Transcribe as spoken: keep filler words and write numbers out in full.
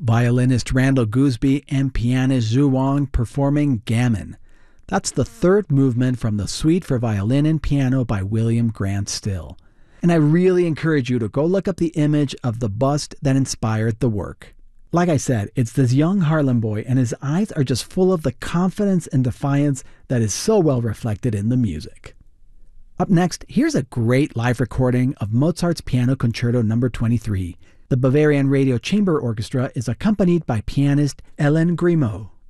violinist Randall Gooseby and pianist Zhu Wang performing Gammon. That's the third movement from the Suite for Violin and Piano by William Grant Still. And I really encourage you to go look up the image of the bust that inspired the work. Like I said, it's this young Harlem boy, and his eyes are just full of the confidence and defiance that is so well reflected in the music. Up next, here's a great live recording of Mozart's Piano Concerto number twenty-three. The Bavarian Radio Chamber Orchestra is accompanied by pianist Ellen Grimaud.